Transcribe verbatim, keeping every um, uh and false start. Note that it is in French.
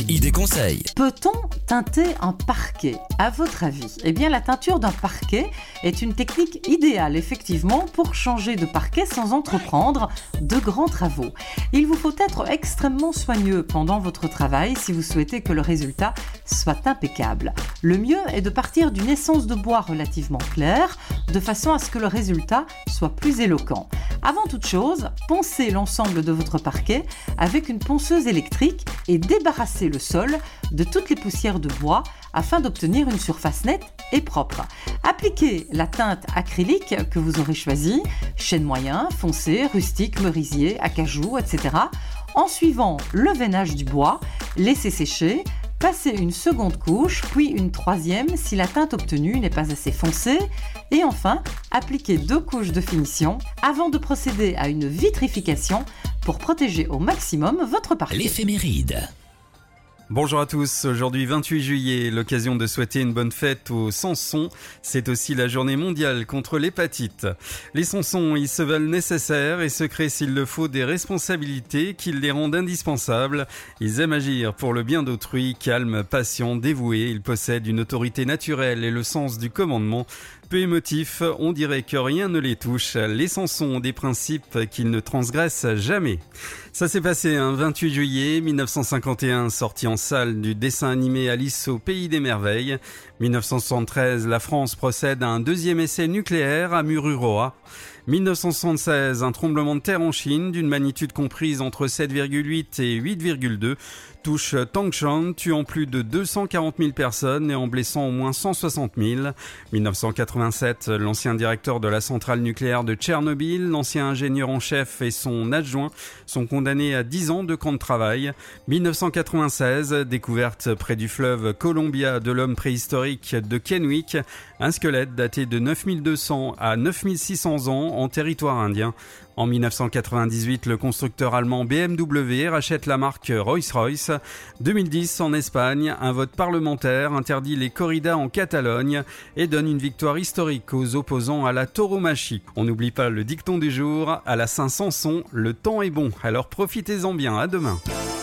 idées conseils. Peut-on teinter un parquet? À votre avis? Eh bien, la teinture d'un parquet est une technique idéale, effectivement, pour changer de parquet sans entreprendre de grands travaux. Il vous faut être extrêmement soigneux pendant votre travail si vous souhaitez que le résultat soit impeccable. Le mieux est de partir d'une essence de bois relativement claire, de façon à ce que le résultat soit plus éloquent. Avant toute chose, poncez l'ensemble de votre parquet avec une ponceuse électrique et débarrassez le sol de toutes les poussières de bois afin d'obtenir une surface nette et propre. Appliquez la teinte acrylique que vous aurez choisie, chêne moyen, foncé, rustique, merisier, acajou, et cetera. En suivant le veinage du bois, laissez sécher. Passez une seconde couche, puis une troisième si la teinte obtenue n'est pas assez foncée. Et enfin, appliquez deux couches de finition avant de procéder à une vitrification pour protéger au maximum votre parquet. L'éphéméride. Bonjour à tous, aujourd'hui vingt-huit juillet, l'occasion de souhaiter une bonne fête aux Samsons. C'est aussi la journée mondiale contre l'hépatite. Les Samsons, ils se veulent nécessaires et se créent s'il le faut des responsabilités qui les rendent indispensables. Ils aiment agir pour le bien d'autrui, calmes, patients, dévoués. Ils possèdent une autorité naturelle et le sens du commandement. Peu émotifs, on dirait que rien ne les touche. Les Samsons ont des principes qu'ils ne transgressent jamais. Ça s'est passé un vingt-huit juillet mille neuf cent cinquante et un, sortie en salle du dessin animé Alice au pays des merveilles. mille neuf cent soixante-treize, la France procède à un deuxième essai nucléaire à Mururoa. mille neuf cent soixante-seize, un tremblement de terre en Chine d'une magnitude comprise entre sept virgule huit et huit virgule deux touche Tangshan, tuant plus de deux cent quarante mille personnes et en blessant au moins cent soixante mille. mille neuf cent quatre-vingt-sept, l'ancien directeur de la centrale nucléaire de Tchernobyl, l'ancien ingénieur en chef et son adjoint sont condamnés à dix ans de camp de travail. mille neuf cent quatre-vingt-seize, découverte près du fleuve Columbia de l'homme préhistorique de Kennewick, un squelette daté de neuf mille deux cents à neuf mille six cents ans en territoire indien. En mille neuf cent quatre-vingt-dix-huit, le constructeur allemand B M W rachète la marque Rolls-Royce. deux mille dix, en Espagne, un vote parlementaire interdit les corridas en Catalogne et donne une victoire historique aux opposants à la tauromachie. On n'oublie pas le dicton du jour, à la Saint-Samson, le temps est bon, alors profitez-en bien, à demain.